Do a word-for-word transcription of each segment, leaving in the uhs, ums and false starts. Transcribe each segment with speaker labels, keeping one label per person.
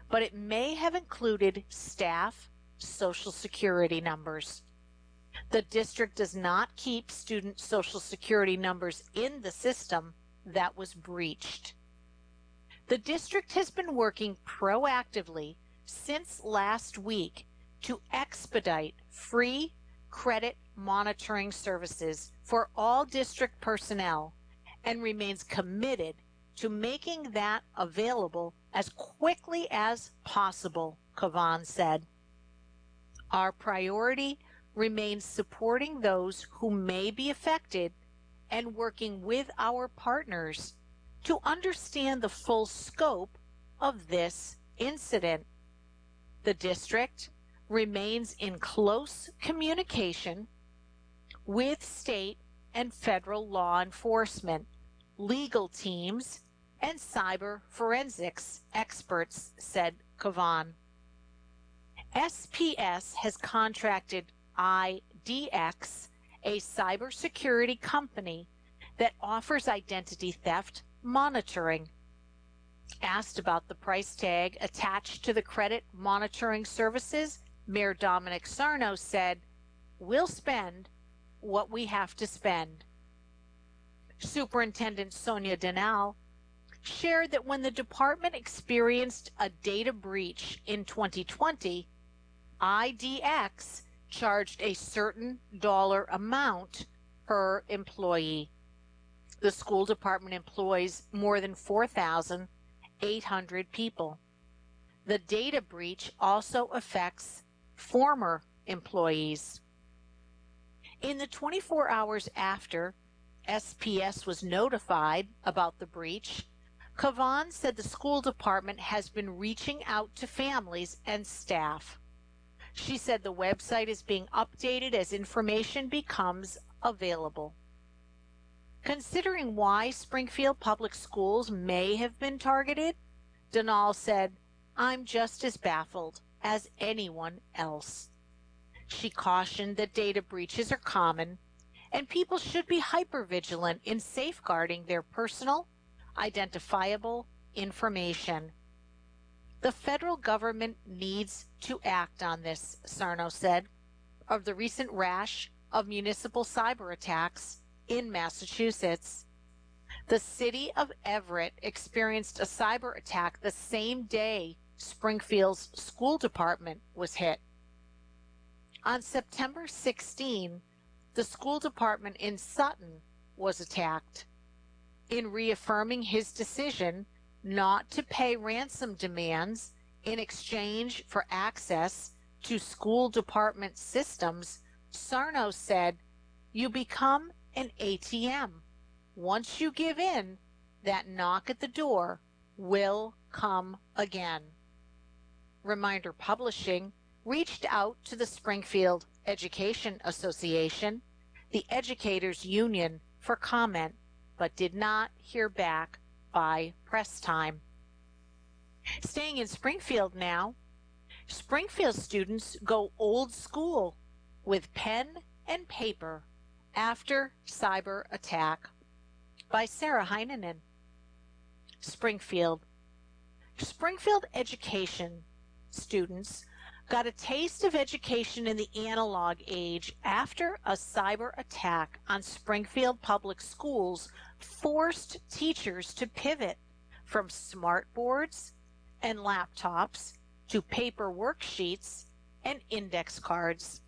Speaker 1: but it may have included staff Social Security numbers. The district does not keep student Social Security numbers in the system that was breached. The district has been working proactively since last week to expedite free credit monitoring services for all district personnel and remains committed to making that available as quickly as possible, Kavan said. Our priority remains supporting those who may be affected and working with our partners to understand the full scope of this incident. The district remains in close communication with state and federal law enforcement, legal teams, and cyber forensics experts, said Kavan. S P S has contracted I D X, a cybersecurity company that offers identity theft monitoring. Asked about the price tag attached to the credit monitoring services, Mayor Dominic Sarno said, "We'll spend what we have to spend." Superintendent Sonia Denal shared that when the department experienced a data breach in twenty twenty, I D X charged a certain dollar amount per employee. The school department employs more than four thousand eight hundred people. The data breach also affects former employees. In the twenty-four hours after S P S was notified about the breach, Kavan said the school department has been reaching out to families and staff. She said the website is being updated as information becomes available. Considering why Springfield Public Schools may have been targeted, Denal said, "I'm just as baffled as anyone else." She cautioned that data breaches are common and people should be hypervigilant in safeguarding their personal, identifiable information. The federal government needs to act on this, Sarno said, of the recent rash of municipal cyber attacks in Massachusetts. The city of Everett experienced a cyber attack the same day Springfield's school department was hit. On September sixteenth, the school department in Sutton was attacked. In reaffirming his decision not to pay ransom demands in exchange for access to school department systems, Sarno said, "You become an A T M. Once you give in, that knock at the door will come again." Reminder Publishing reached out to the Springfield Education Association, the educators union, for comment, but did not hear back by press time. Staying in Springfield now, Springfield students go old school with pen and paper after cyber attack, by Sarah Heineman. Springfield. Springfield education students got a taste of education in the analog age after a cyber attack on Springfield Public Schools forced teachers to pivot from smartboards and laptops to paper worksheets and index cards.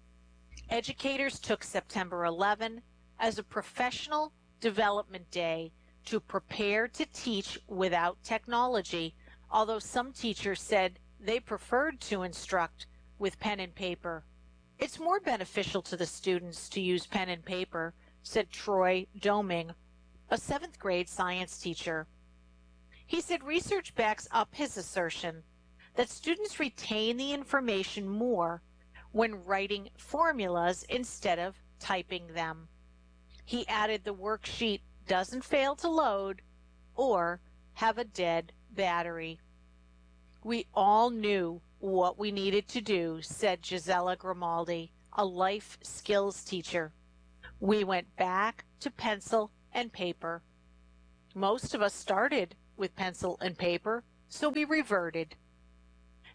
Speaker 1: Educators took September eleventh as a professional development day to prepare to teach without technology, although some teachers said they preferred to instruct with pen and paper. "It's more beneficial to the students to use pen and paper," said Troy Doming, a seventh grade science teacher. He said research backs up his assertion that students retain the information more when writing formulas instead of typing them. He added the worksheet doesn't fail to load or have a dead battery. "We all knew what we needed to do," said Gisela Grimaldi, a life skills teacher. "We went back to pencil and paper. Most of us started with pencil and paper, so we reverted."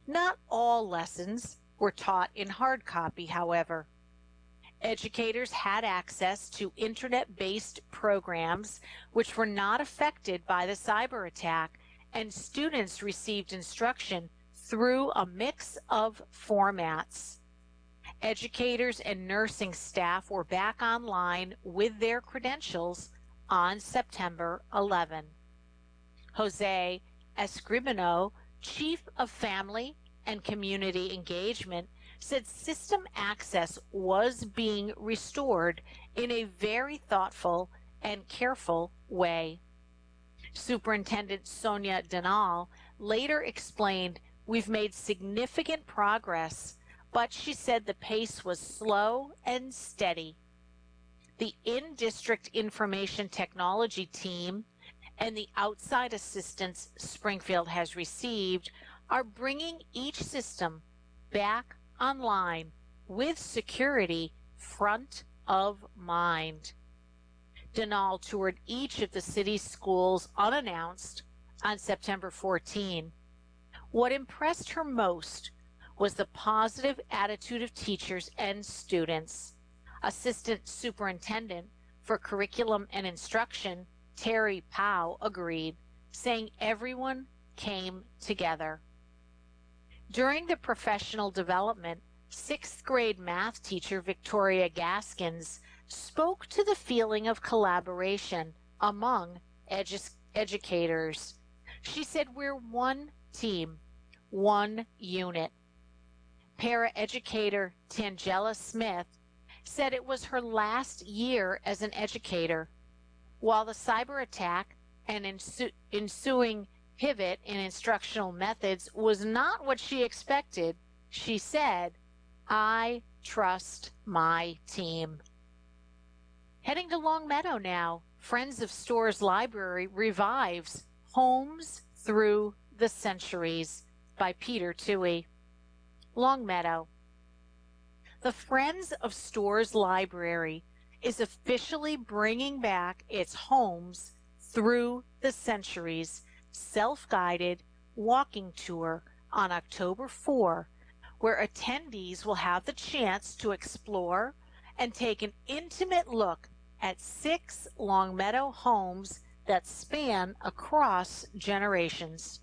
Speaker 1: Not all lessons were taught in hard copy, however. Educators had access to internet-based programs which were not affected by the cyber attack, and students received instruction through a mix of formats. Educators and nursing staff were back online with their credentials on September eleventh. Jose Escribano, Chief of Family and Community Engagement, said system access was being restored in a very thoughtful and careful way. Superintendent Sonia Denal later explained, "We've made significant progress, but," she said, "the pace was slow and steady." The in-district information technology team and the outside assistance Springfield has received are bringing each system back online with security front of mind. Denal toured each of the city's schools unannounced on September fourteenth. What impressed her most was the positive attitude of teachers and students. Assistant Superintendent for Curriculum and Instruction, Terry Powell, agreed, saying everyone came together. During the professional development, sixth grade math teacher Victoria Gaskins spoke to the feeling of collaboration among edu- educators. She said, "We're one team, one unit." Paraeducator Tangela Smith said it was her last year as an educator. While the cyber attack and ensu- ensuing pivot in instructional methods was not what she expected, she said, "I trust my team." Heading to Longmeadow now, Friends of Storrs Library revives Homes Through the Centuries by Peter Toohey. Longmeadow. The Friends of Storrs Library is officially bringing back its Homes Through the Centuries self-guided walking tour on October fourth, where attendees will have the chance to explore and take an intimate look at six Longmeadow homes that span across generations.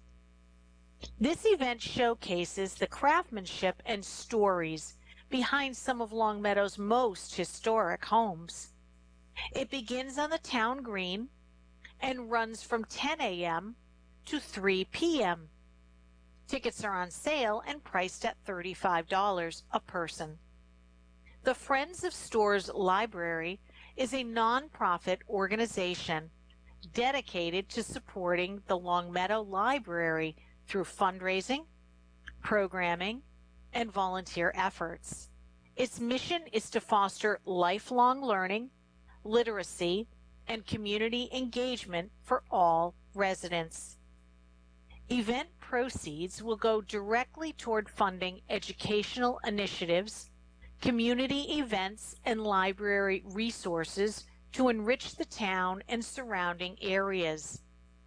Speaker 1: This event showcases the craftsmanship and stories behind some of Longmeadow's most historic homes. It begins on the town green and runs from ten a.m. to three p.m. Tickets are on sale and priced at thirty-five dollars a person. The Friends of Storrs Library is a nonprofit organization dedicated to supporting the Longmeadow Library through fundraising, programming, and volunteer efforts. Its mission is to foster lifelong learning, literacy, and community engagement for all residents. Event proceeds will go directly toward funding educational initiatives, community events, and library resources to enrich the town and surrounding areas.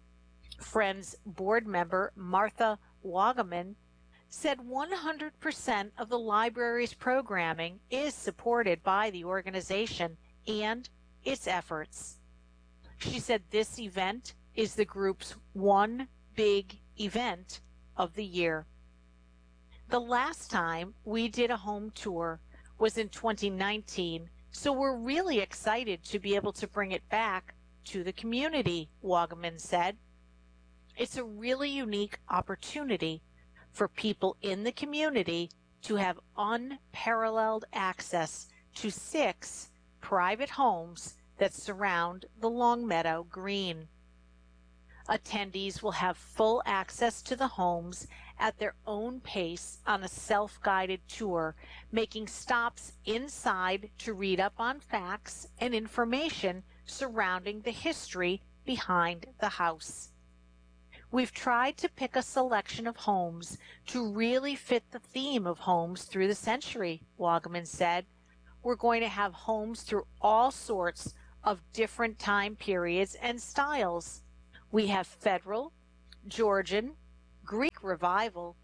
Speaker 1: Friends board member Martha Wagaman said one hundred percent of the library's programming is supported by the organization and its efforts. She said this event is the group's one big event of the year. The last time we did a home tour was in twenty nineteen, so we're really excited to be able to bring it back to the community, Wagaman said. It's a really unique opportunity for people in the community to have unparalleled access to six private homes that surround the Longmeadow Green. Attendees will have full access to the homes at their own pace on a self-guided tour, making stops inside to read up on facts and information surrounding the history behind the house. We've tried to pick a selection of homes to really fit the theme of Homes Through the Century, Wagaman said. We're going to have homes through all sorts of different time periods and styles. We have Federal, Georgian, Greek Revival,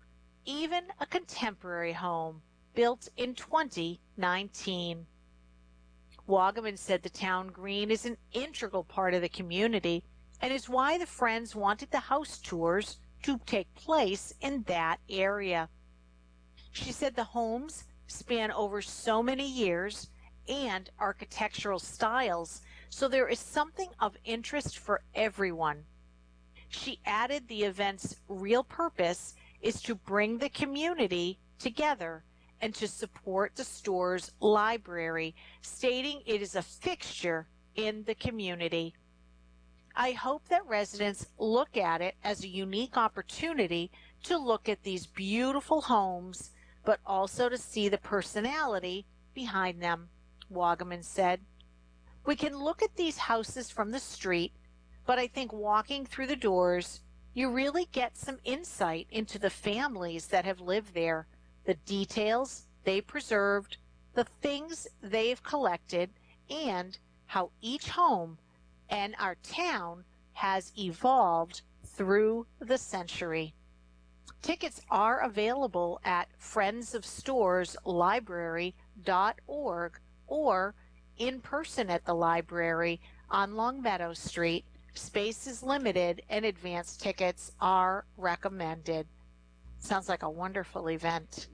Speaker 1: even a contemporary home built in twenty nineteen. Wagaman said the town green is an integral part of the community and is why the Friends wanted the house tours to take place in that area. She said the homes span over so many years and architectural styles, so there is something of interest for everyone. She added the event's real purpose is to bring the community together and to support the store's library, stating it is a fixture in the community. I hope that residents look at it as a unique opportunity to look at these beautiful homes, but also to see the personality behind them, Wagaman said. We can look at these houses from the street, but I think walking through the doors, you really get some insight into the families that have lived there, the details they preserved, the things they've collected, and how each home and our town has evolved through the century. Tickets are available at friends of stores library dot org or in person at the library on Longmeadow Street. Space is limited and advance tickets are recommended. Sounds like a wonderful event.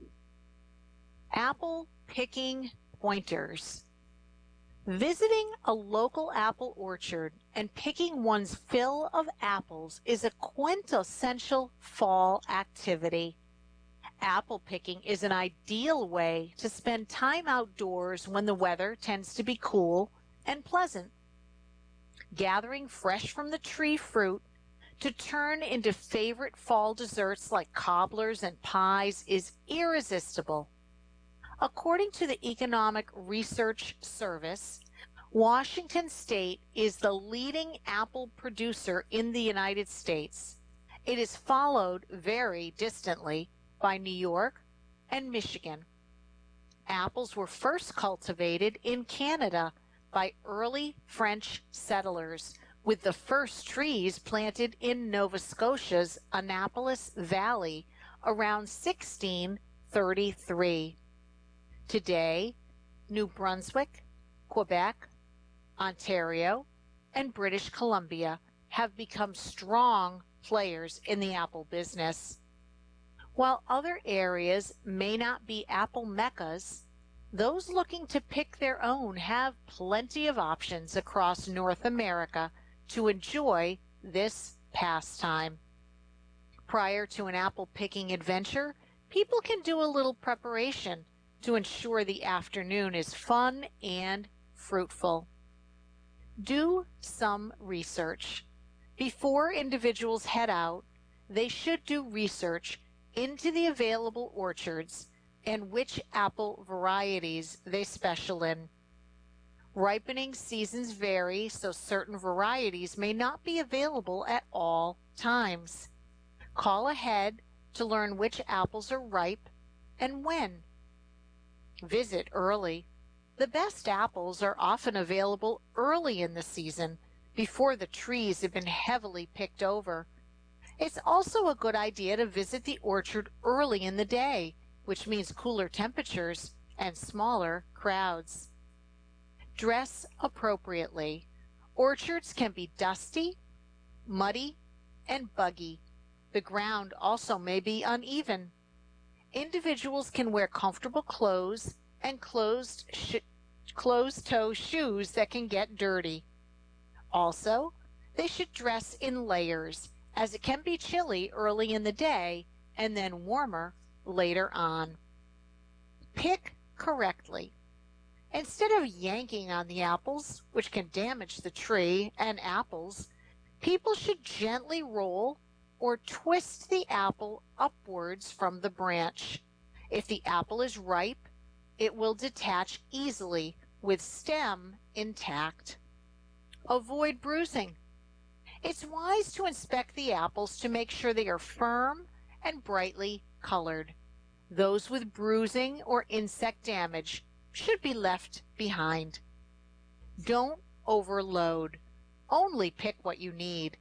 Speaker 1: Apple picking pointers. Visiting a local apple orchard and picking one's fill of apples is a quintessential fall activity. Apple picking is an ideal way to spend time outdoors when the weather tends to be cool and pleasant. Gathering fresh from the tree fruit to turn into favorite fall desserts like cobblers and pies is irresistible. According to the Economic Research Service, Washington State is the leading apple producer in the United States. It is followed very distantly by New York and Michigan. Apples were first cultivated in Canada by early French settlers, with the first trees planted in Nova Scotia's Annapolis Valley around sixteen thirty-three. Today, New Brunswick, Quebec, Ontario, and British Columbia have become strong players in the apple business. While other areas may not be apple meccas, those looking to pick their own have plenty of options across North America to enjoy this pastime. Prior to an apple picking adventure, people can do a little preparation to ensure the afternoon is fun and fruitful. Do some research. Before individuals head out, they should do research into the available orchards and which apple varieties they special in. Ripening seasons vary, so certain varieties may not be available at all times. Call ahead to learn which apples are ripe and when. Visit early. The best apples are often available early in the season, before the trees have been heavily picked over. It's also a good idea to visit the orchard early in the day, which means cooler temperatures and smaller crowds. Dress appropriately. Orchards can be dusty, muddy, and buggy. The ground also may be uneven. Individuals can wear comfortable clothes and closed sh- closed-toe shoes that can get dirty. Also, they should dress in layers, as it can be chilly early in the day and then warmer later on. Pick correctly. Instead of yanking on the apples, which can damage the tree and apples, people should gently roll or twist the apple upwards from the branch. If the apple is ripe, it will detach easily with stem intact. Avoid bruising. It's wise to inspect the apples to make sure they are firm and brightly colored. Those with bruising or insect damage should be left behind. Don't overload. Only pick what you need.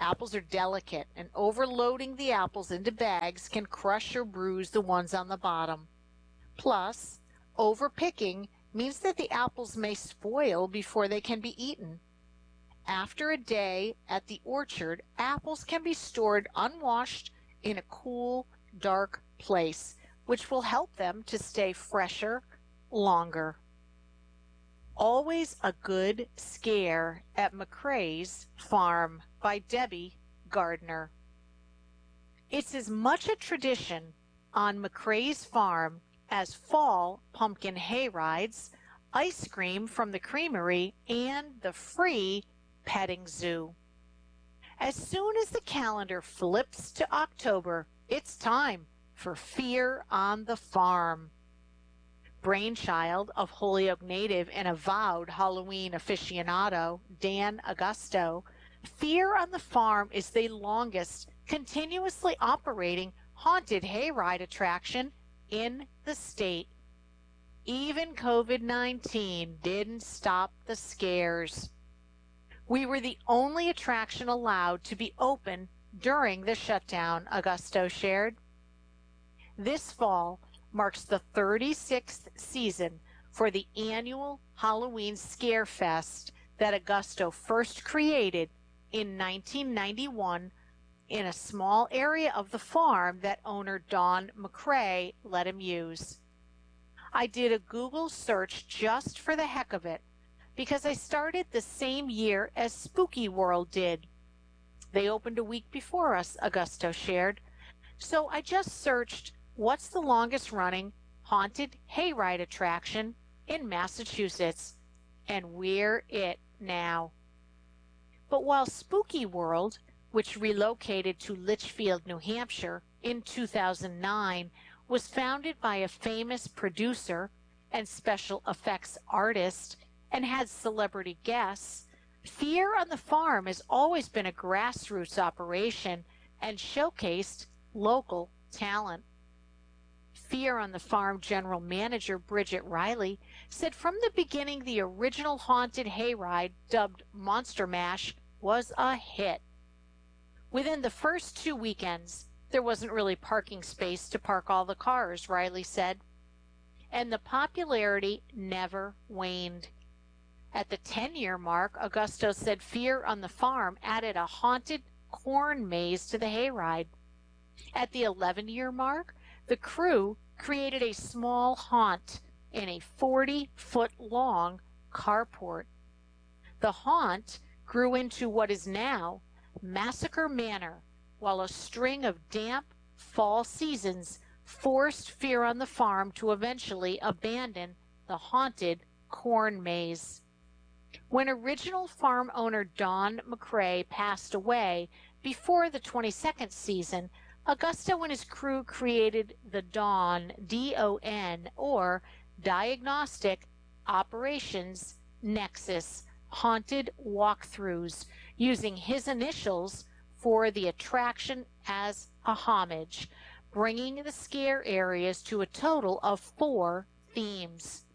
Speaker 1: Apples are delicate, and overloading the apples into bags can crush or bruise the ones on the bottom. Plus, overpicking means that the apples may spoil before they can be eaten. After a day at the orchard, apples can be stored unwashed in a cool, dark place, which will help them to stay fresher longer. Always a Good Scare at McCrae's Farm by Debbie Gardner. It's as much a tradition on McCrae's Farm as fall pumpkin hay rides, ice cream from the creamery, and the free petting zoo. As soon as the calendar flips to October, it's time for Fear on the Farm. Brainchild of Holyoke native and avowed Halloween aficionado Dan Augusto, Fear on the Farm is the longest continuously operating haunted hayride attraction in the state. Even COVID nineteen didn't stop the scares. We were the only attraction allowed to be open during the shutdown, Augusto shared. This fall marks the thirty-sixth season for the annual Halloween Scare Fest that Augusto first created in nineteen ninety-one in a small area of the farm that owner Don McCrae let him use. I did a Google search just for the heck of it because I started the same year as Spooky World did. They opened a week before us, Augusto shared. So I just searched what's the longest running haunted hayride attraction in Massachusetts, and we're it now. But while Spooky World, which relocated to Litchfield, New Hampshire in two thousand nine, was founded by a famous producer and special effects artist and had celebrity guests, Fear on the Farm has always been a grassroots operation and showcased local talent. Fear on the Farm General Manager Bridget Riley said from the beginning the original haunted hayride, dubbed Monster Mash, was a hit. Within the first two weekends, there wasn't really parking space to park all the cars, Riley said, and the popularity never waned. At the ten-year mark, Augusto said Fear on the Farm added a haunted corn maze to the hayride. At the eleven-year mark, the crew created a small haunt in a forty-foot-long carport. The haunt grew into what is now Massacre Manor, while a string of damp fall seasons forced Fear on the Farm to eventually abandon the haunted corn maze. When original farm owner Don McCrae passed away before the twenty-second season, Augusto and his crew created the Don, D O N, or Diagnostic Operations Nexus haunted walkthroughs, using his initials for the attraction as a homage, bringing the scare areas to a total of four themes,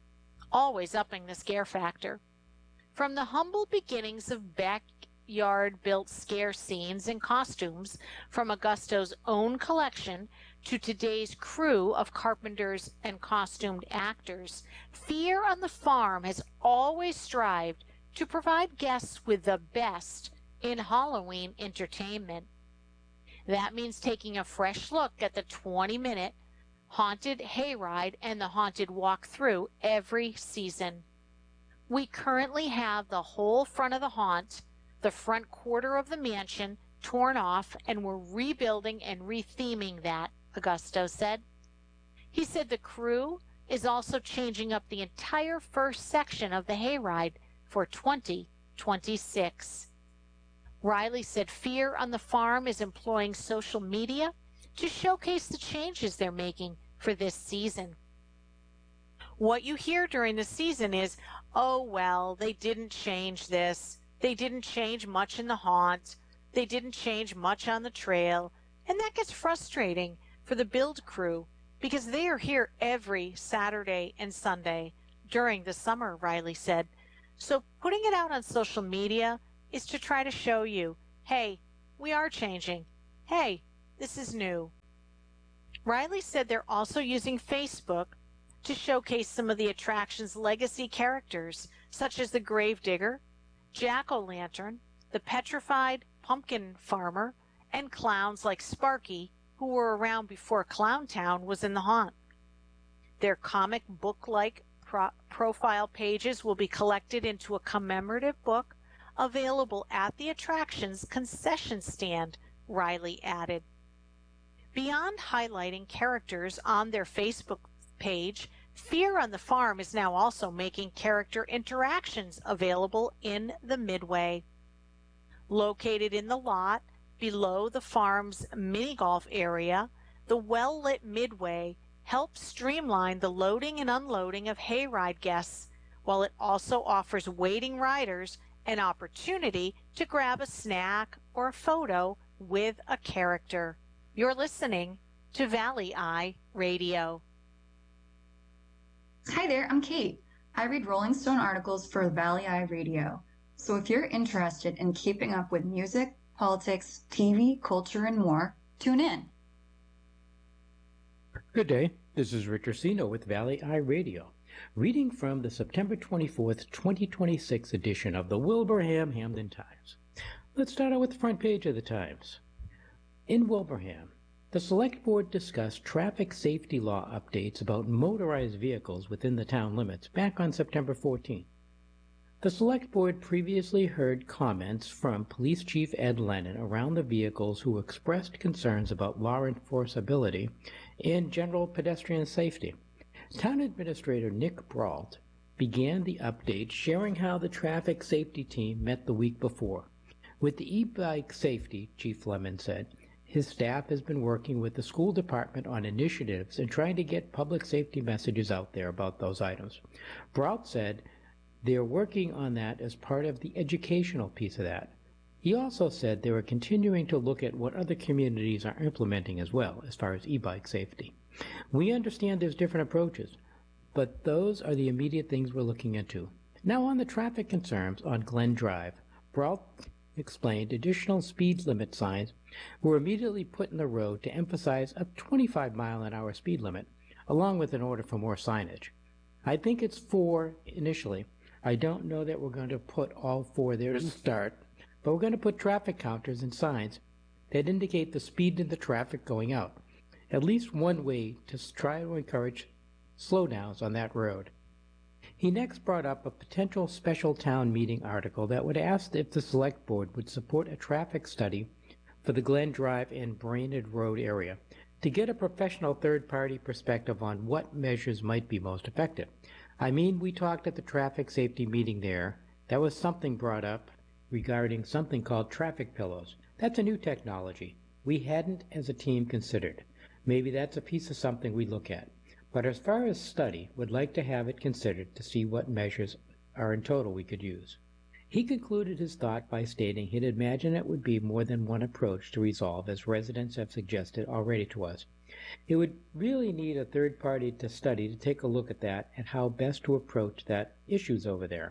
Speaker 1: always upping the scare factor. From the humble beginnings of backyard-built scare scenes and costumes from Augusto's own collection to today's crew of carpenters and costumed actors, Fear on the Farm has always strived to provide guests with the best in Halloween entertainment. That means taking a fresh look at the twenty-minute haunted hayride and the haunted walkthrough every season. We currently have the whole front of the haunt, the front quarter of the mansion, torn off, and we're rebuilding and retheming that, Augusto said. He said the crew is also changing up the entire first section of the hayride for twenty twenty-six. Riley said Fear on the Farm is employing social media to showcase the changes they're making for this season. What you hear during the season is, oh, well, they didn't change this. They didn't change much in the haunt. They didn't change much on the trail. And that gets frustrating for the build crew because they are here every Saturday and Sunday during the summer, Riley said. So putting it out on social media is to try to show you, hey, we are changing. Hey, this is new. Riley said they're also using Facebook to showcase some of the attraction's legacy characters, such as the gravedigger, jack-o'-lantern, the petrified pumpkin farmer, and clowns like Sparky, who were around before Clowntown was in the haunt. Their comic book-like pro- profile pages will be collected into a commemorative book available at the attraction's concession stand, Riley added. Beyond highlighting characters on their Facebook page, Fear on the Farm is now also making character interactions available in the Midway. Located in the lot below the farm's mini golf area, the well-lit Midway helps streamline the loading and unloading of hayride guests, while it also offers waiting riders an opportunity to grab a snack or a photo with a character. You're listening to Valley Eye Radio.
Speaker 2: Hi there, I'm Kate. I read Rolling Stone articles for Valley Eye Radio. So if you're interested in keeping up with music, politics, T V, culture, and more, tune in.
Speaker 3: Good day. This is Rich Ursino with Valley Eye Radio, reading from the September twenty-fourth, twenty twenty-six edition of the Wilbraham Hamden Times. Let's start out with the front page of the Times. In Wilbraham, the Select Board discussed traffic safety law updates about motorized vehicles within the town limits back on September fourteenth. The Select Board previously heard comments from Police Chief Ed Lennon around the vehicles who expressed concerns about law enforceability and general pedestrian safety. Town Administrator Nick Brault began the update sharing how the traffic safety team met the week before. With the e-bike safety, Chief Lemon said, his staff has been working with the school department on initiatives and trying to get public safety messages out there about those items. Brault said they are working on that as part of the educational piece of that. He also said they are continuing to look at what other communities are implementing as well as far as e-bike safety. We understand there's different approaches, but those are the immediate things we're looking into. Now on the traffic concerns on Glen Drive, Brault explained additional speed limit signs were immediately put in the road to emphasize a twenty-five mile an hour speed limit, along with an order for more signage. I think it's four initially. I don't know that we're going to put all four there to start, but we're going to put traffic counters and signs that indicate the speed in the traffic going out. At least one way to try to encourage slowdowns on that road. He next brought up a potential special town meeting article that would ask if the Select Board would support a traffic study for the Glen Drive and Brainerd Road area to get a professional third-party perspective on what measures might be most effective. I mean, we talked at the traffic safety meeting there. That was something brought up regarding something called traffic pillows. That's a new technology we hadn't as a team considered. Maybe that's a piece of something we look at. But as far as study, would like to have it considered to see what measures are in total we could use. He concluded his thought by stating he'd imagine it would be more than one approach to resolve, as residents have suggested already to us. It would really need a third party to study to take a look at that and how best to approach that issues over there.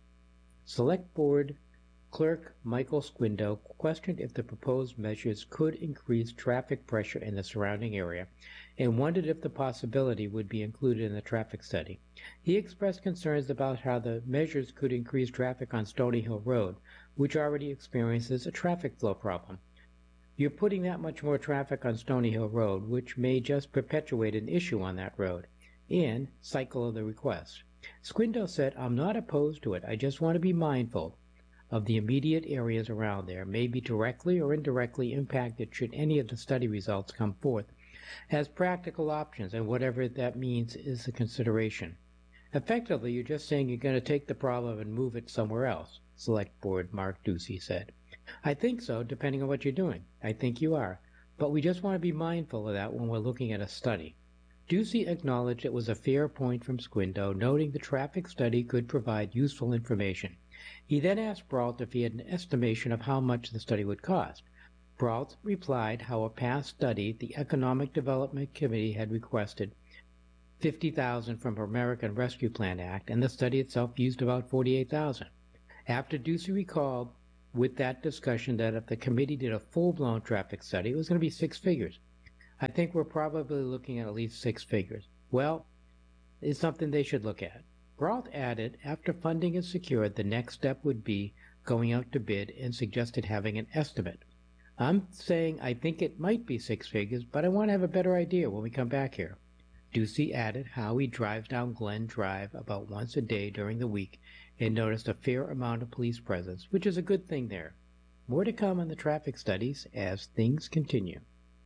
Speaker 3: Select Board Clerk Michael Squindo questioned if the proposed measures could increase traffic pressure in the surrounding area and wondered if the possibility would be included in the traffic study. He expressed concerns about how the measures could increase traffic on Stony Hill Road, which already experiences a traffic flow problem. You're putting that much more traffic on Stony Hill Road, which may just perpetuate an issue on that road, and cycle of the request. Squindo said, I'm not opposed to it, I just want to be mindful of the immediate areas around there may be directly or indirectly impacted should any of the study results come forth as practical options, and whatever that means is a consideration. Effectively, you're just saying you're going to take the problem and move it somewhere else, Select Board Mark Ducey said. I think so, depending on what you're doing. I think you are. But we just want to be mindful of that when we're looking at a study. Ducey acknowledged it was a fair point from Squindo, noting the traffic study could provide useful information. He then asked Brault if he had an estimation of how much the study would cost. Brault replied how a past study the Economic Development Committee had requested fifty thousand dollars from American Rescue Plan Act, and the study itself used about forty-eight thousand dollars. After Ducey recalled with that discussion that if the committee did a full-blown traffic study, it was going to be six figures. I think we're probably looking at at least six figures. Well, it's something they should look at. Roth added, after funding is secured, the next step would be going out to bid and suggested having an estimate. I'm saying I think it might be six figures, but I want to have a better idea when we come back here. Ducey added how he drives down Glen Drive about once a day during the week and noticed a fair amount of police presence, which is a good thing there. More to come on the traffic studies as things continue.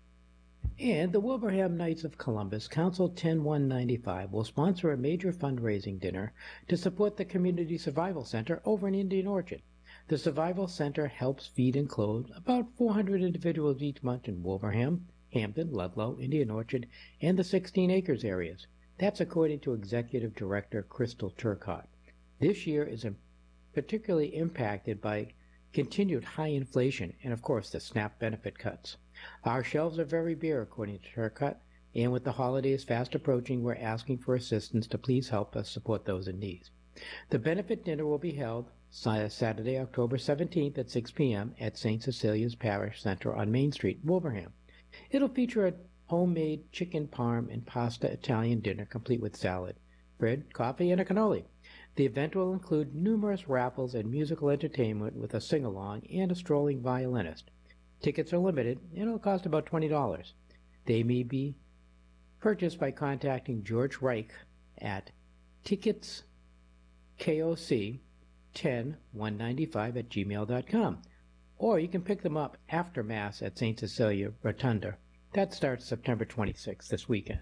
Speaker 3: And the Wilbraham Knights of Columbus Council ten one ninety-five will sponsor a major fundraising dinner to support the Community Survival Center over in Indian Orchard. The Survival Center helps feed and clothe about four hundred individuals each month in Wilbraham, Hampden, Ludlow, Indian Orchard, and the sixteen acres areas. That's according to Executive Director Crystal Turcott. This year is particularly impacted by continued high inflation and, of course, the SNAP benefit cuts. Our shelves are very bare, according to Turcott, and with the holidays fast approaching, we're asking for assistance to please help us support those in need. The benefit dinner will be held Saturday, October seventeenth at six p m at Saint Cecilia's Parish Center on Main Street, Wilbraham. It'll feature a homemade chicken parm and pasta Italian dinner complete with salad, bread, coffee, and a cannoli. The event will include numerous raffles and musical entertainment with a sing-along and a strolling violinist. Tickets are limited, and it'll cost about twenty dollars. They may be purchased by contacting George Reich at tickets K O C ten one ninety-five at gmail dot com, or you can pick them up after Mass at Saint Cecilia Rotunda. That starts September twenty-sixth, this weekend.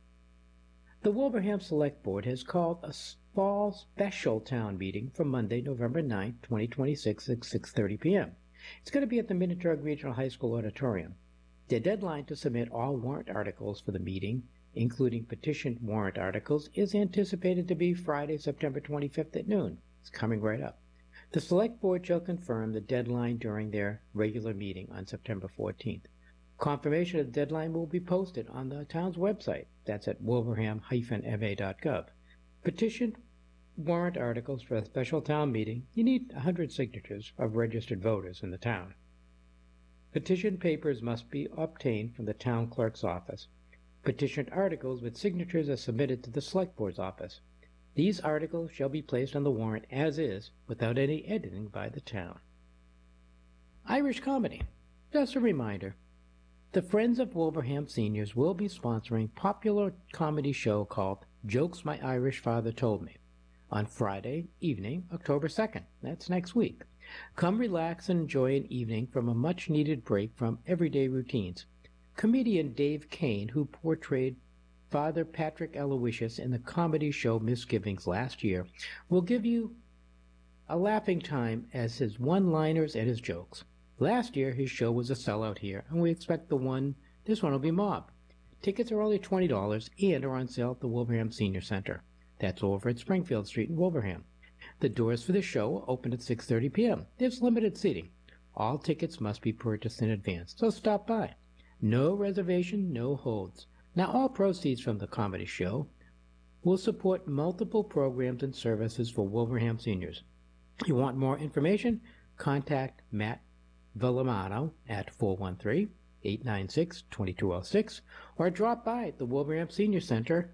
Speaker 3: The Wilbraham Select Board has called a fall special town meeting for Monday, November ninth, twenty twenty-six at six thirty p m It's going to be at the Minnetonka Regional High School Auditorium. The deadline to submit all warrant articles for the meeting, including petitioned warrant articles, is anticipated to be Friday, September twenty-fifth at noon. It's coming right up. The Select Board shall confirm the deadline during their regular meeting on September fourteenth. Confirmation of the deadline will be posted on the town's website. That's at wilbraham dash m a dot gov. Petitioned warrant articles for a special town meeting, you need one hundred signatures of registered voters in the town. Petition papers must be obtained from the town clerk's office. Petitioned articles with signatures are submitted to the Select Board's office. These articles shall be placed on the warrant as is, without any editing by the town. Irish comedy. Just a reminder, the Friends of Wilbraham Seniors will be sponsoring a popular comedy show called Jokes My Irish Father Told Me on Friday evening, October second. That's next week. Come relax and enjoy an evening from a much-needed break from everyday routines. Comedian Dave Kane, who portrayed Father Patrick Aloysius in the comedy show Misgivings last year, will give you a laughing time as his one-liners and his jokes. Last year, his show was a sellout here, and we expect the one, this one will be mob. Tickets are only twenty dollars and are on sale at the Wilbraham Senior Center. That's over at Springfield Street in Wilbraham. The doors for the show open at six thirty p m There's limited seating. All tickets must be purchased in advance, so stop by. No reservation, no holds. Now, all proceeds from the comedy show will support multiple programs and services for Wilbraham seniors. You want more information? Contact Matt Villamano at four one three, eight nine six, two two zero six or drop by the Wilbraham Senior Center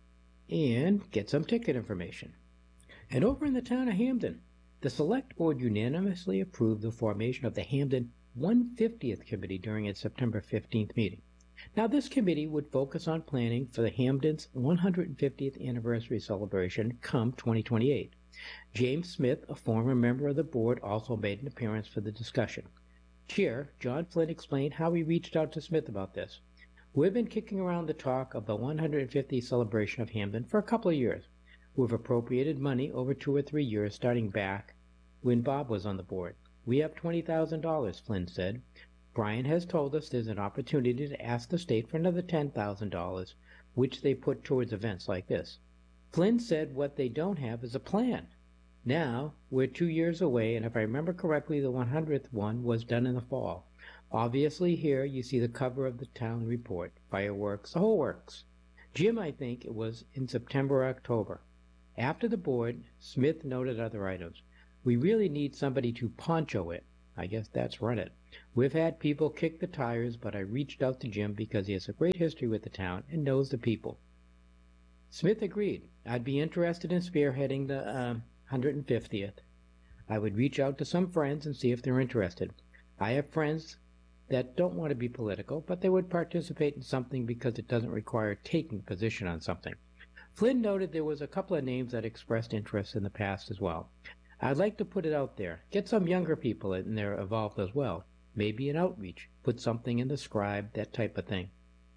Speaker 3: and get some ticket information. And over in the town of Hampden, the Select Board unanimously approved the formation of the Hampden one hundred fiftieth Committee during its September fifteenth meeting. Now, this committee would focus on planning for the Hampden's one hundred fiftieth anniversary celebration come twenty twenty-eight. James Smith, a former member of the board, also made an appearance for the discussion. Chair John Flynn explained how he reached out to Smith about this. We've been kicking around the talk of the one hundred fiftieth celebration of Hampden for a couple of years. We've appropriated money over two or three years, starting back when Bob was on the board. We have twenty thousand dollars, Flynn said. Brian has told us there's an opportunity to ask the state for another ten thousand dollars, which they put towards events like this. Flynn said what they don't have is a plan. Now, we're two years away, and if I remember correctly, the one hundredth one was done in the fall. Obviously, here you see the cover of the town report, fireworks, the whole works. Jim, I think it was in September or October. After the board, Smith noted other items. We really need somebody to poncho it. I guess that's run it. We've had people kick the tires, but I reached out to Jim because he has a great history with the town and knows the people. Smith agreed. I'd be interested in spearheading the uh, one hundred fiftieth. I would reach out to some friends and see if they're interested. I have friends that don't want to be political, but they would participate in something because it doesn't require taking a position on something. Flynn noted there was a couple of names that expressed interest in the past as well. I'd like to put it out there. Get some younger people in there involved as well. Maybe an outreach. Put something in the scribe, that type of thing.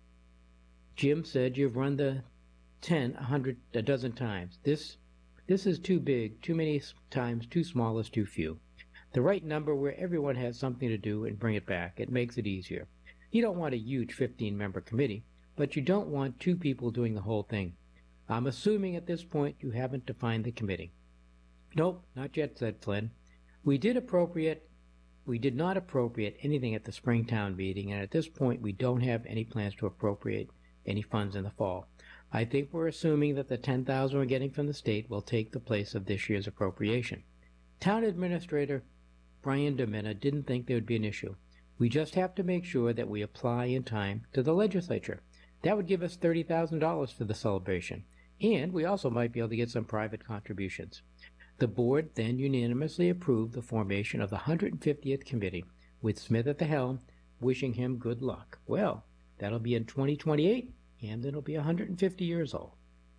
Speaker 3: Jim said you've run the ten, a hundred, a dozen times. This, this is too big, too many times, too small is too few. The right number where everyone has something to do and bring it back. It makes it easier. You don't want a huge fifteen-member committee, but you don't want two people doing the whole thing. I'm assuming at this point you haven't defined the committee. Nope, not yet, said Flynn. We did appropriate, we did not appropriate anything at the Springtown meeting, and at this point we don't have any plans to appropriate any funds in the fall. I think we're assuming that the ten thousand dollars we're getting from the state will take the place of this year's appropriation. Town Administrator Brian Domina didn't think there would be an issue. We just have to make sure that we apply in time to the legislature. That would give us thirty thousand dollars for the celebration, and we also might be able to get some private contributions. The board then unanimously approved the formation of the one hundred fiftieth committee, with Smith at the helm, wishing him good luck. Well, that'll be in twenty twenty-eight, and it'll be one hundred fifty years old.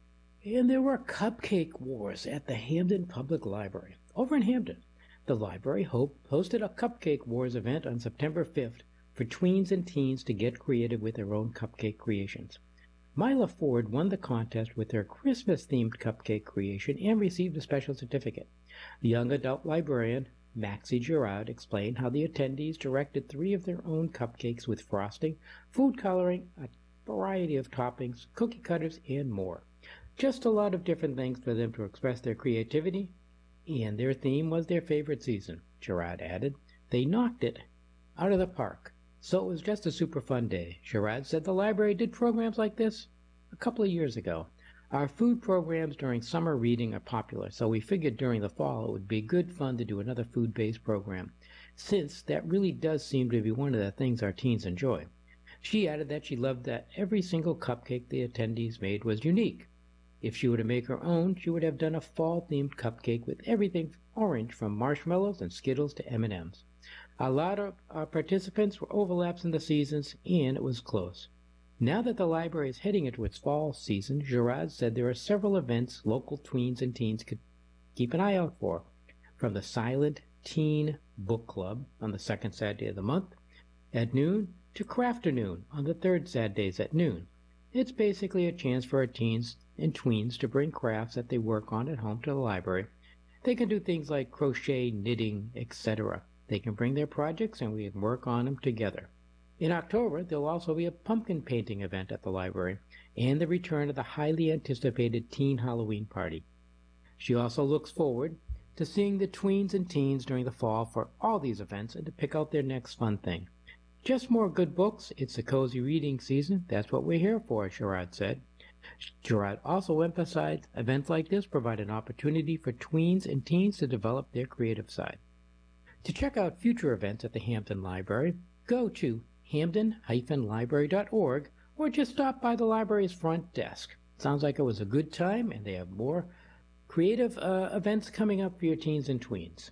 Speaker 3: And there were cupcake wars at the Hampden Public Library. Over in Hampden, the library hosted a Cupcake Wars event on September fifth for tweens and teens to get creative with their own cupcake creations. Mila Ford won the contest with her Christmas-themed cupcake creation and received a special certificate. The young adult librarian, Maxie Girard, explained how the attendees directed three of their own cupcakes with frosting, food coloring, a variety of toppings, cookie cutters, and more. Just a lot of different things for them to express their creativity, and their theme was their favorite season, Girard added. They knocked it out of the park. So it was just a super fun day. Girard said the library did programs like this a couple of years ago. Our food programs during summer reading are popular, so we figured during the fall it would be good fun to do another food-based program, since that really does seem to be one of the things our teens enjoy. She added that she loved that every single cupcake the attendees made was unique. If she were to make her own, she would have done a fall-themed cupcake with everything orange from marshmallows and Skittles to M and M's. A lot of our participants were overlaps in the seasons, and it was close. Now that the library is heading into its fall season, Girard said there are several events local tweens and teens could keep an eye out for, from the Silent Teen Book Club on the second Saturday of the month at noon to Crafternoon on the third Saturdays at noon. It's basically a chance for our teens and tweens to bring crafts that they work on at home to the library. They can do things like crochet, knitting, et cetera. They can bring their projects and we can work on them together. In October, there'll also be a pumpkin painting event at the library and the return of the highly anticipated Teen Halloween Party. She also looks forward to seeing the tweens and teens during the fall for all these events and to pick out their next fun thing. Just more good books. It's a cozy reading season. That's what we're here for, Girard said. Girard also emphasized events like this provide an opportunity for tweens and teens to develop their creative side. To check out future events at the Hampden Library, go to hampden dash library dot org or just stop by the library's front desk. Sounds like it was a good time, and they have more creative uh, events coming up for your teens and tweens.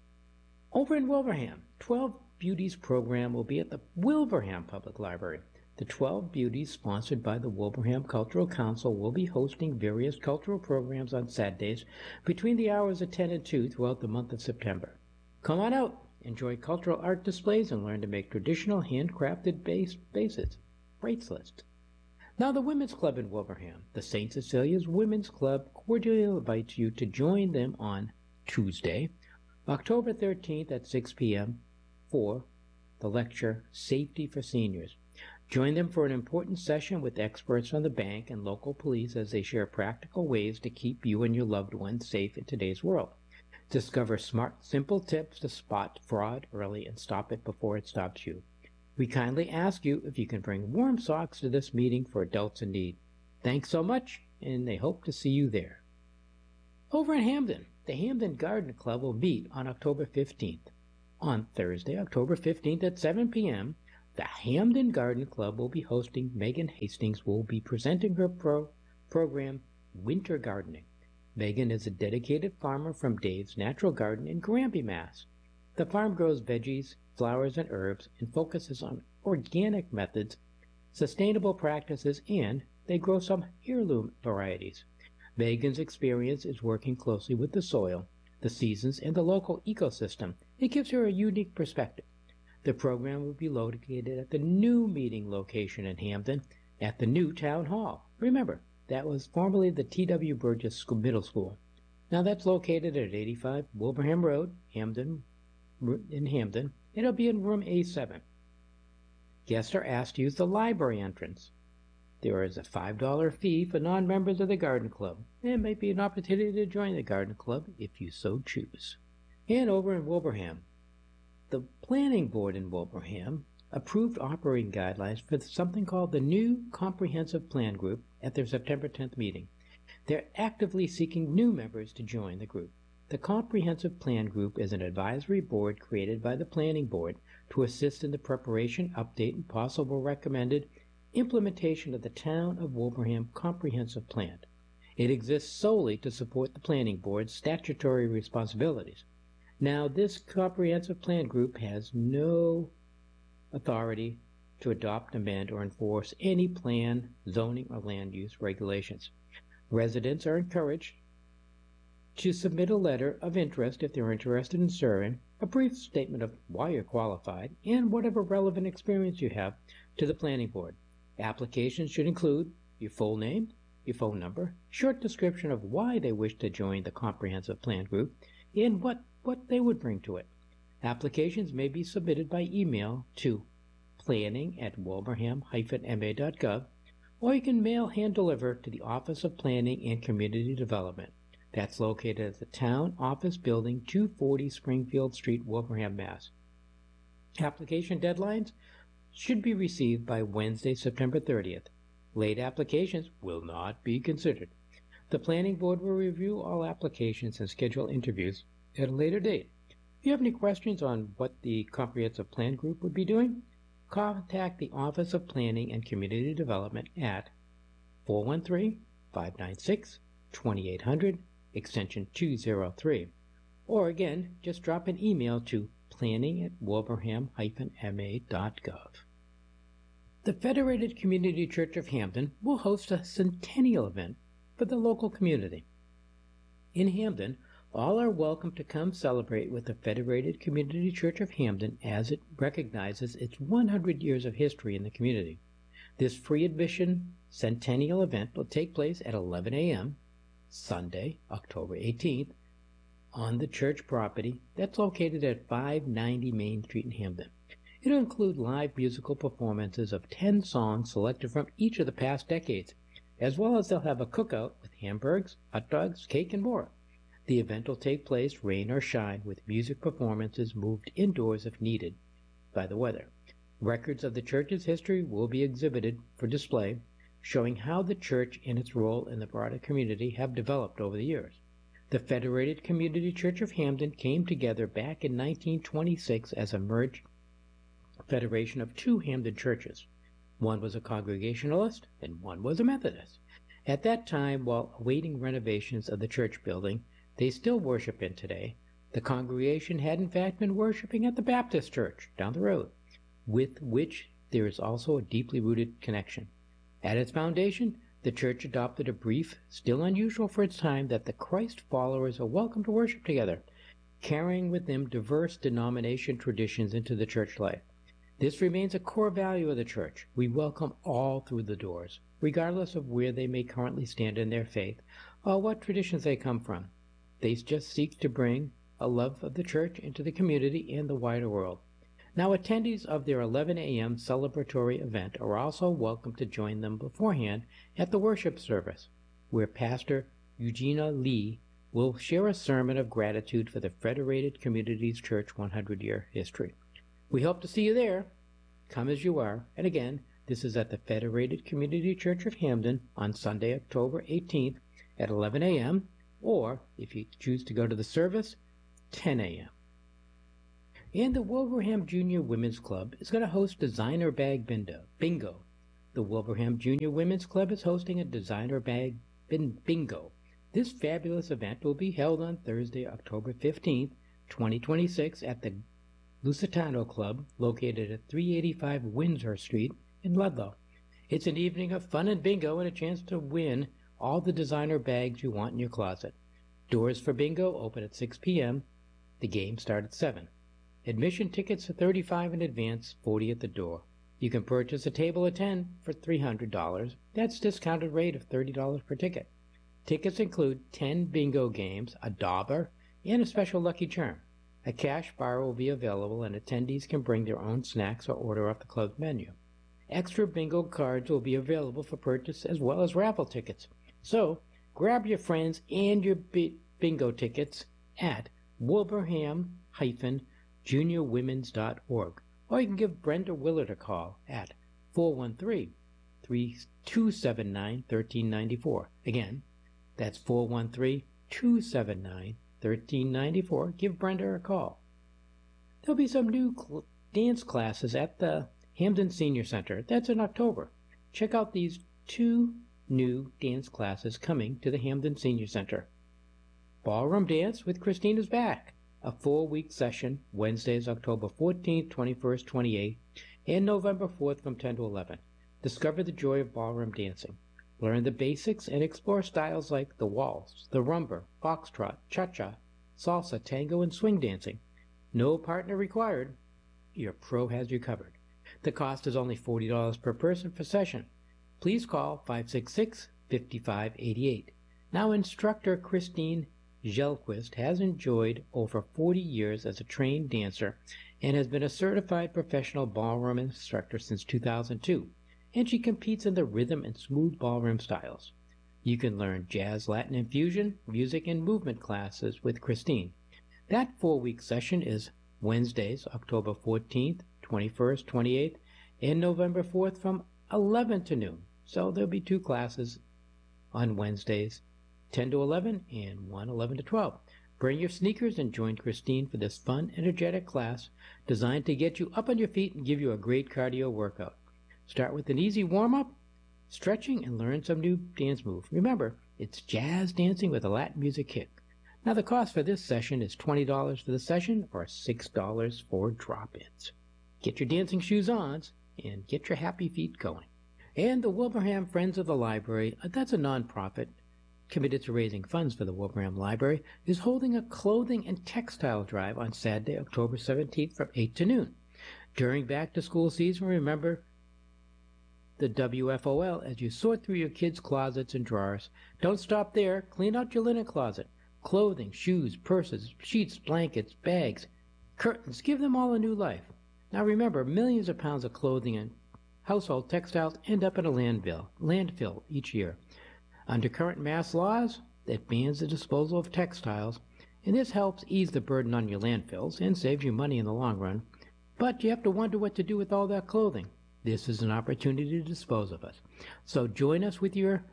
Speaker 3: Over in Wilbraham, twelve Beauties program will be at the Wilbraham Public Library. The twelve Beauties, sponsored by the Wilbraham Cultural Council, will be hosting various cultural programs on Saturdays between the hours of ten and two throughout the month of September. Come on out, enjoy cultural art displays, and learn to make traditional handcrafted base bases, bracelets. Now the Women's Club in Wilbraham, the Saint Cecilia's Women's Club, cordially invites you to join them on Tuesday, October thirteenth at six p.m. for the lecture Safety for Seniors. Join them for an important session with experts from the bank and local police as they share practical ways to keep you and your loved ones safe in today's world. Discover smart, simple tips to spot fraud early and stop it before it stops you. We kindly ask you if you can bring warm socks to this meeting for adults in need. Thanks so much, and they hope to see you there. Over in Hampden, the Hampden Garden Club will meet on October fifteenth. On Thursday, October fifteenth at seven p.m., the Hampden Garden Club will be hosting. Megan Hastings will be presenting her pro program, Winter Gardening. Megan is a dedicated farmer from Dave's Natural Garden in Granby, Mass. The farm grows veggies, flowers, and herbs and focuses on organic methods, sustainable practices, and they grow some heirloom varieties. Megan's experience is working closely with the soil, the seasons, and the local ecosystem. It gives her a unique perspective. The program will be located at the new meeting location in Hampden at the new town hall. Remember, that was formerly the T W Burgess School, Middle School. Now that's located at eighty-five Wilbraham Road, Hampden, in Hampden. It'll be in room A seven. Guests are asked to use the library entrance. There is a five dollar fee for non-members of the garden club. There may be an opportunity to join the garden club if you so choose. And over in Wilbraham, the planning board in Wilbraham approved operating guidelines for something called the New Comprehensive Plan Group at their September tenth meeting. They're actively seeking new members to join the group. The Comprehensive Plan Group is an advisory board created by the Planning Board to assist in the preparation, update, and possible recommended implementation of the Town of Wilbraham Comprehensive Plan. It exists solely to support the Planning Board's statutory responsibilities. Now, this Comprehensive Plan Group has no authority to adopt, amend, or enforce any plan, zoning, or land use regulations. Residents are encouraged to submit a letter of interest if they're interested in serving, a brief statement of why you're qualified, and whatever relevant experience you have to the Planning Board. Applications should include your full name, your phone number, short description of why they wish to join the Comprehensive Plan Group, and what, what they would bring to it. Applications may be submitted by email to planning at wilbraham dash m a dot gov, or you can mail hand deliver to the Office of Planning and Community Development. That's located at the Town Office Building, two forty Springfield Street, Wilbraham, Mass. Application deadlines should be received by Wednesday, September thirtieth. Late applications will not be considered. The Planning Board will review all applications and schedule interviews at a later date. If you have any questions on what the Comprehensive Plan Group would be doing, contact the Office of Planning and Community Development at four one three, five nine six, two eight zero zero, extension two oh three. Or again, just drop an email to planning at wilbraham dash m a dot gov. The Federated Community Church of Hampden will host a centennial event for the local community. In Hampden, all are welcome to come celebrate with the Federated Community Church of Hampden as it recognizes its one hundred years of history in the community. This free admission centennial event will take place at eleven a m Sunday, October eighteenth, on the church property that's located at five ninety Main Street in Hampden. It'll include live musical performances of ten songs selected from each of the past decades, as well as they'll have a cookout with hamburgers, hot dogs, cake, and more. The event will take place rain or shine, with music performances moved indoors if needed by the weather. Records of the church's history will be exhibited for display, showing how the church and its role in the broader community have developed over the years. The Federated Community Church of Hampden came together back in nineteen twenty-six as a merged federation of two Hampden churches. One was a Congregationalist and one was a Methodist. At that time, while awaiting renovations of the church building they still worship in today, the congregation had in fact been worshiping at the Baptist church down the road, with which there is also a deeply rooted connection. At its foundation, the church adopted a brief, still unusual for its time, that the Christ followers are welcome to worship together, carrying with them diverse denomination traditions into the church life. This remains a core value of the church. We welcome all through the doors, regardless of where they may currently stand in their faith or what traditions they come from. They just seek to bring a love of the church into the community and the wider world. Now, attendees of their eleven a m celebratory event are also welcome to join them beforehand at the worship service, where Pastor Eugenia Lee will share a sermon of gratitude for the Federated Communities Church one hundred year history. We hope to see you there. Come as you are. And again, this is at the Federated Community Church of Hampden on Sunday, October eighteenth at eleven a m, or if you choose to go to the service, ten a m And the Wilbraham Junior Women's Club is going to host Designer Bag Bingo. The Wilbraham Junior Women's Club is hosting a Designer Bag Bingo. This fabulous event will be held on Thursday, October fifteenth, twenty twenty-six at the Lusitano Club, located at three eighty-five Windsor Street in Ludlow. It's an evening of fun and bingo and a chance to win all the designer bags you want in your closet. Doors for bingo open at six p.m. The games start at seven. Admission tickets are thirty-five dollars in advance, forty dollars at the door. You can purchase a table of ten for three hundred dollars. That's discounted rate of thirty dollars per ticket. Tickets include ten bingo games, a dauber, and a special lucky charm. A cash bar will be available, and attendees can bring their own snacks or order off the club's menu. Extra bingo cards will be available for purchase as well as raffle tickets. So, grab your friends and your bi- bingo tickets at wilbraham dash junior women's dot org, or you can give Brenda Willard a call at four one three, three two seven nine, one three nine four. Again, that's four one three, two seven nine, one three nine four. Give Brenda a call. There'll be some new cl- dance classes at the Hamden Senior Center. That's in October. Check out these two new dance classes coming to the Hamden Senior Center. Ballroom Dance with Christine is back. A four-week session, Wednesdays, October fourteenth, twenty-first, twenty-eighth, and November fourth from ten to eleven. Discover the joy of ballroom dancing. Learn the basics and explore styles like the waltz, the rumba, foxtrot, cha-cha, salsa, tango, and swing dancing. No partner required. Your pro has you covered. The cost is only forty dollars per person per session. Please call five six six, five five eight eight. Now, instructor Christine Gelquist has enjoyed over forty years as a trained dancer and has been a certified professional ballroom instructor since two thousand two, and she competes in the rhythm and smooth ballroom styles. You can learn jazz, Latin infusion, music, and movement classes with Christine. That four-week session is Wednesdays, October fourteenth, twenty-first, twenty-eighth, and November fourth from eleven to noon. So there'll be two classes on Wednesdays, ten to eleven and one eleven to twelve. Bring your sneakers and join Christine for this fun, energetic class designed to get you up on your feet and give you a great cardio workout. Start with an easy warm-up, stretching, and learn some new dance move. Remember, it's jazz dancing with a Latin music kick. Now, the cost for this session is twenty dollars for the session or six dollars for drop-ins. Get your dancing shoes on and get your happy feet going. And the Wilbraham Friends of the Library, that's a nonprofit committed to raising funds for the Wilbraham Library, is holding a clothing and textile drive on Saturday, October seventeenth from eight to noon. During back-to-school season, remember the W F O L as you sort through your kids' closets and drawers. Don't stop there. Clean out your linen closet. Clothing, shoes, purses, sheets, blankets, bags, curtains. Give them all a new life. Now remember, millions of pounds of clothing and household textiles end up in a landfill, landfill each year. Under current mass laws, that bans the disposal of textiles, and this helps ease the burden on your landfills and saves you money in the long run. But you have to wonder what to do with all that clothing. This is an opportunity to dispose of it. So join us with your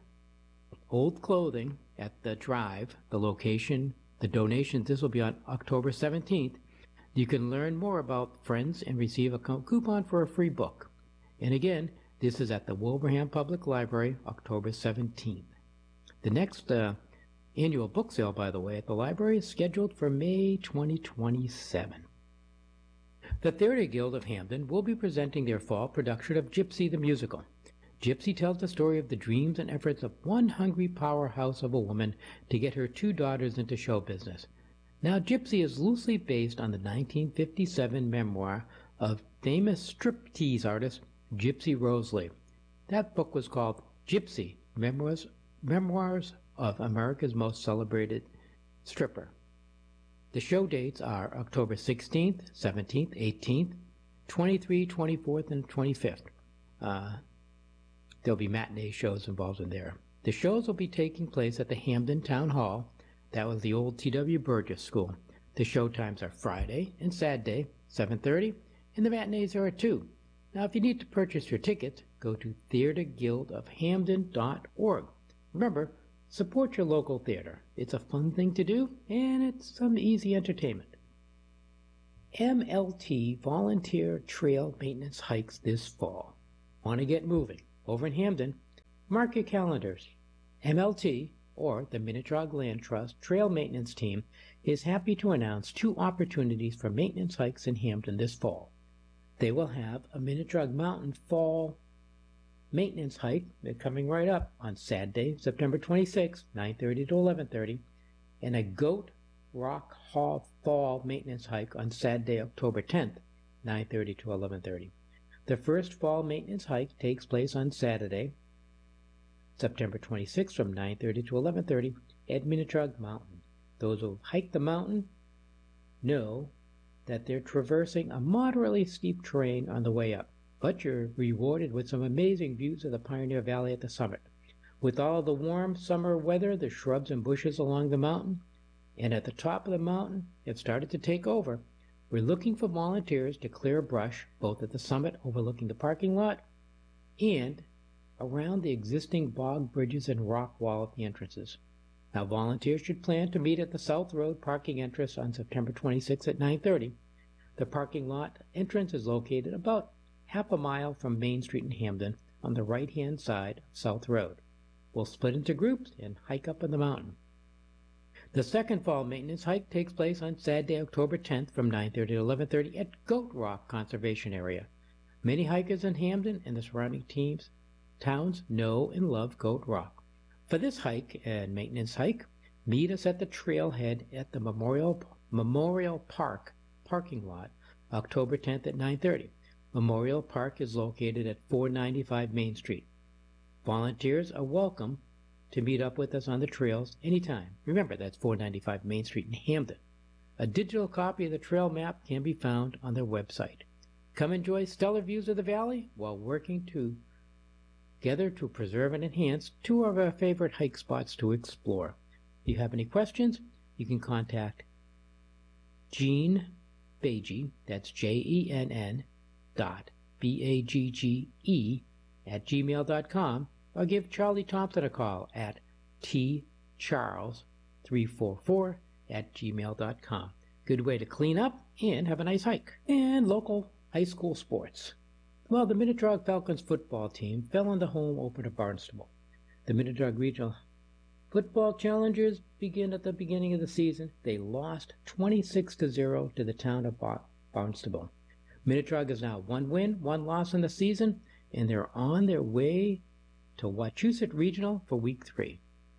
Speaker 3: old clothing at the drive, the location, the donations. This will be on October seventeenth. You can learn more about Friends and receive a coupon for a free book. And again, this is at the Wilbraham Public Library, October seventeenth. The next uh, annual book sale, by the way, at the library is scheduled for May twenty twenty-seven. The Theater Guild of Hamden will be presenting their fall production of Gypsy the Musical. Gypsy tells the story of the dreams and efforts of one hungry powerhouse of a woman to get her two daughters into show business. Now, Gypsy is loosely based on the nineteen fifty-seven memoir of famous striptease artist Gypsy Rose Lee. That book was called Gypsy, Memoirs, Memoirs of America's Most Celebrated Stripper. The show dates are October sixteenth, seventeenth, eighteenth, twenty-third, twenty-fourth, and twenty-fifth. Uh, there'll be matinee shows involved in there. The shows will be taking place at the Hamden Town Hall. That was the old T W Burgess School. The show times are Friday and Saturday, seven thirty, and the matinees are at two. Now, if you need to purchase your ticket, go to theater guild of hamden dot org. Remember, support your local theater. It's a fun thing to do, and it's some easy entertainment. M L T volunteer trail maintenance hikes this fall. Want to get moving? Over in Hampden, mark your calendars. M L T, or the Minnetrog Land Trust Trail Maintenance Team, is happy to announce two opportunities for maintenance hikes in Hampden this fall. They will have a Minnetrog Mountain Fall maintenance hike, they're coming right up, on Saturday, September twenty-sixth, nine thirty to eleven thirty, and a Goat Rock Hall Fall maintenance hike on Saturday, October tenth, nine thirty to eleven thirty. The first fall maintenance hike takes place on Saturday, September twenty-sixth, from nine thirty to eleven thirty at Minnetrog Mountain. Those who hike the mountain know that they're traversing a moderately steep terrain on the way up, but you're rewarded with some amazing views of the Pioneer Valley at the summit. With all the warm summer weather, the shrubs and bushes along the mountain, and at the top of the mountain, it started to take over. We're looking for volunteers to clear brush, both at the summit overlooking the parking lot and around the existing bog bridges and rock wall at the entrances. Now, volunteers should plan to meet at the South Road parking entrance on September twenty-sixth at nine thirty. The parking lot entrance is located about half a mile from Main Street in Hampden on the right-hand side of South Road. We'll split into groups and hike up on the mountain. The second fall maintenance hike takes place on Saturday, October tenth from nine thirty to eleven thirty at Goat Rock Conservation Area. Many hikers in Hampden and the surrounding teams, towns know and love Goat Rock. For this hike and maintenance hike, meet us at the trailhead at the Memorial, Memorial Park parking lot, October tenth at nine thirty. Memorial Park is located at four ninety-five Main Street. Volunteers are welcome to meet up with us on the trails anytime. Remember, that's four ninety-five Main Street in Hampden. A digital copy of the trail map can be found on their website. Come enjoy stellar views of the valley while working together to preserve and enhance two of our favorite hike spots to explore. If you have any questions, you can contact Jean Bagge, that's J E N N dot B A G G E at gmail dot com, or give Charlie Thompson a call at t charles three four four at gmail dot com. Good way to clean up and have a nice hike. And local high school sports. Well, the Minnetrog Falcons football team fell on the home opener Barnstable. The Minnetrog Regional Football Challengers begin at the beginning of the season. They lost twenty-six to zero to the town of Barnstable. Minnetrog is now one win, one loss in the season, and they're on their way to Wachusett Regional for week three.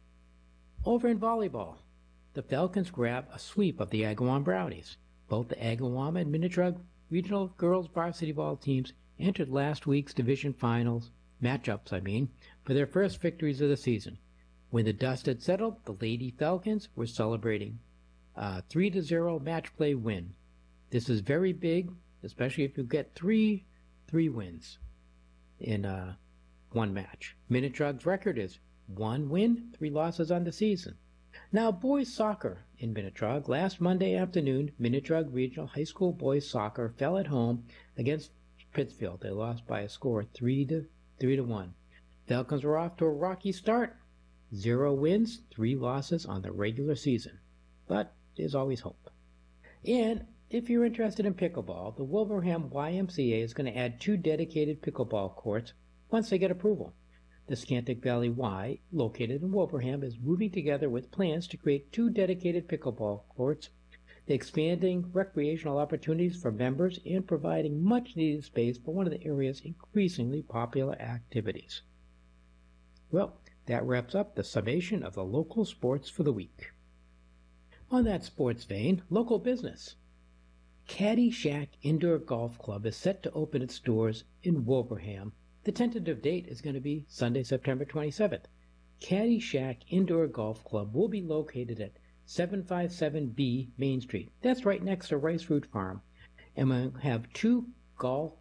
Speaker 3: Over in volleyball, the Falcons grab a sweep of the Agawam Brownies. Both the Agawam and Minnetrog Regional girls varsity ball teams entered last week's division finals, matchups I mean, for their first victories of the season. When the dust had settled, the Lady Falcons were celebrating a three to zero match play win. This is very big, especially if you get three three wins in uh, one match. Minnetrog's record is one win, three losses on the season. Now, boys soccer in Minnetrog. Last Monday afternoon, Minnetrog Regional High School boys soccer fell at home against Pittsfield. They lost by a score of three to three to one. Falcons were off to a rocky start. Zero wins, three losses on the regular season. But there's always hope. And if you're interested in pickleball, the Wilbraham Y M C A is going to add two dedicated pickleball courts once they get approval. The Scantic Valley Y, located in Wilbraham, is moving together with plans to create two dedicated pickleball courts, expanding recreational opportunities for members and providing much-needed space for one of the area's increasingly popular activities. Well, that wraps up the summation of the local sports for the week. On that sports vein, local business. Caddy Shack Indoor Golf Club is set to open its doors in Wilbraham. The tentative date is going to be Sunday, September twenty-seventh. Caddy Shack Indoor Golf Club will be located at seven fifty-seven B Main Street. That's right next to Rice Root Farm. And we'll have two golf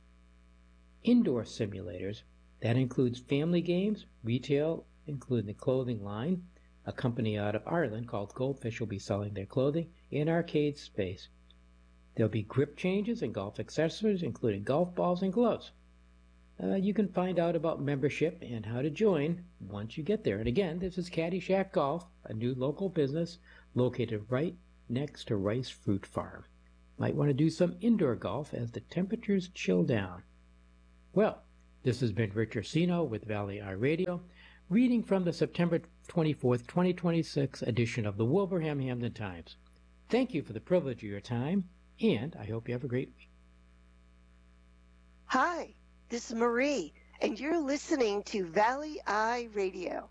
Speaker 3: indoor simulators. That includes family games, retail, including the clothing line. A company out of Ireland called Goldfish will be selling their clothing, and arcade space. There'll be grip changes and golf accessories, including golf balls and gloves. Uh, you can find out about membership and how to join once you get there. And again, this is Caddy Shack Golf, a new local business located right next to Rice Fruit Farm. Might want to do some indoor golf as the temperatures chill down. Well, this has been Rich Ursino with Valley Eye Radio, reading from the September twenty-fourth, twenty twenty-six edition of the Wilbraham Hamden Times. Thank you for the privilege of your time, and I hope you have a great week.
Speaker 4: Hi, this is Marie, and you're listening to Valley Eye Radio.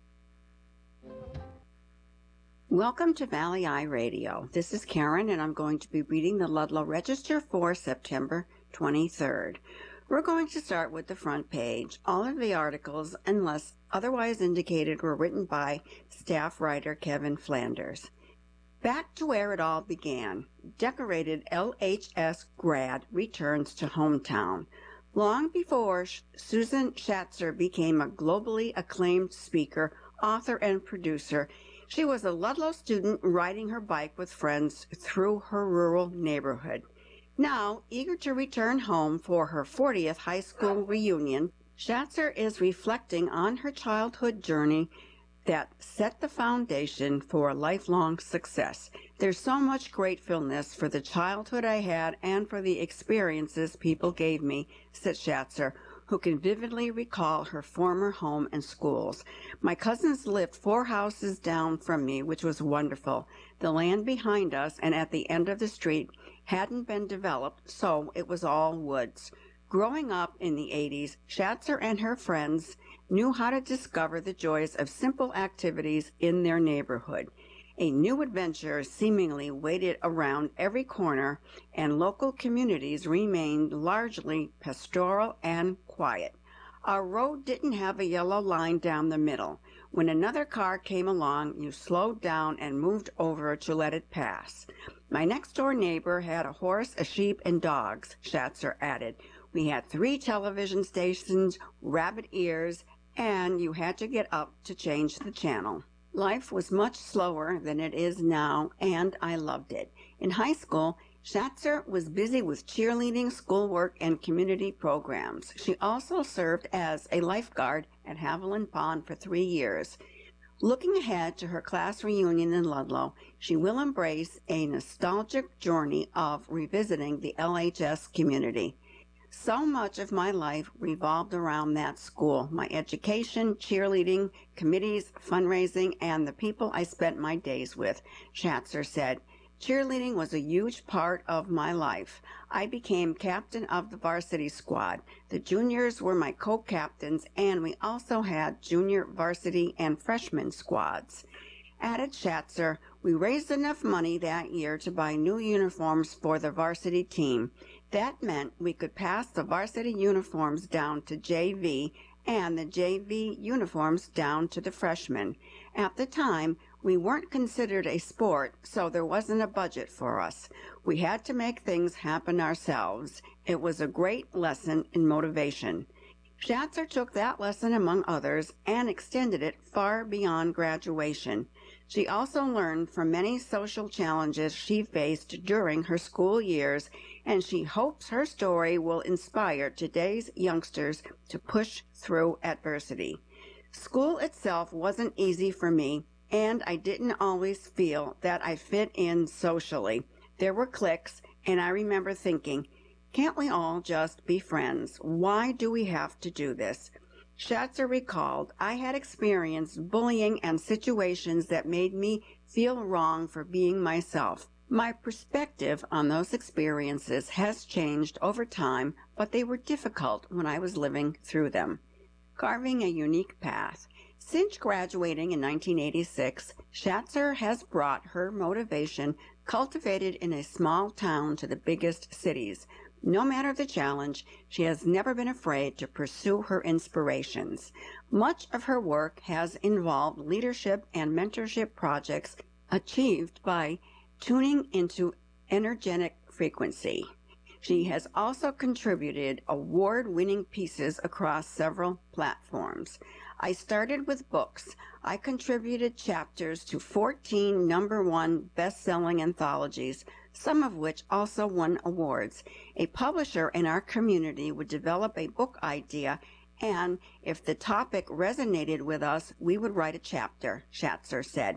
Speaker 5: Welcome to Valley Eye Radio. This is Karen, and I'm going to be reading the Ludlow Register for September twenty-third. We're going to start with the front page. All of the articles, unless otherwise indicated, were written by staff writer Kevin Flanders. Back to where it all began. Decorated L H S grad returns to hometown. Long before Susan Schatzer became a globally acclaimed speaker, author, and producer, she was a Ludlow student riding her bike with friends through her rural neighborhood. Now, eager to return home for her fortieth high school reunion, Schatzer is reflecting on her childhood journey that set the foundation for lifelong success. There's so much gratefulness for the childhood I had and for the experiences people gave me, said Schatzer, who can vividly recall her former home and schools. My cousins lived four houses down from me, which was wonderful. The land behind us and at the end of the street hadn't been developed, so it was all woods. Growing up in the eighties, Schatzer and her friends knew how to discover the joys of simple activities in their neighborhood. A new adventure seemingly waited around every corner, and local communities remained largely pastoral and quiet. Our road didn't have a yellow line down the middle. When another car came along, you slowed down and moved over to let it pass. My next-door neighbor had a horse, a sheep, and dogs, Schatzer added. We had three television stations, rabbit ears, and you had to get up to change the channel. Life was much slower than it is now, and I loved it. In high school, Schatzer was busy with cheerleading, schoolwork, and community programs. She also served as a lifeguard at Haviland Pond for three years. Looking ahead to her class reunion in Ludlow, she will embrace a nostalgic journey of revisiting the L H S community. So much of my life revolved around that school, my education, cheerleading, committees, fundraising, and the people I spent my days with, Schatzer said. Cheerleading was a huge part of my life. I became captain of the varsity squad. The juniors were my co-captains, and we also had junior varsity and freshman squads. Added Schatzer, we raised enough money that year to buy new uniforms for the varsity team. That meant we could pass the varsity uniforms down to J V and the J V uniforms down to the freshmen. At the time, we weren't considered a sport, so there wasn't a budget for us. We had to make things happen ourselves. It was a great lesson in motivation. Schatzer took that lesson, among others, and extended it far beyond graduation. She also learned from many social challenges she faced during her school years, and she hopes her story will inspire today's youngsters to push through adversity. School itself wasn't easy for me, and I didn't always feel that I fit in socially. There were cliques, and I remember thinking, can't we all just be friends? Why do we have to do this? Schatzer recalled, I had experienced bullying and situations that made me feel wrong for being myself. My perspective on those experiences has changed over time, but they were difficult when I was living through them. Carving a unique path. Since graduating in nineteen eighty-six, Schatzer has brought her motivation cultivated in a small town to the biggest cities. No matter the challenge, she has never been afraid to pursue her inspirations. Much of her work has involved leadership and mentorship projects achieved by tuning into energetic frequency. She has also contributed award-winning pieces across several platforms. I started with books. I contributed chapters to fourteen number one best-selling anthologies, some of which also won awards. A publisher in our community would develop a book idea, and if the topic resonated with us, we would write a chapter, Schatzer said.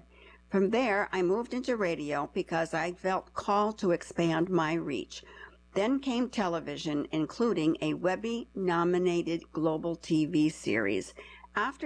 Speaker 5: From there, I moved into radio because I felt called to expand my reach. Then came television, including a Webby-nominated global T V series. After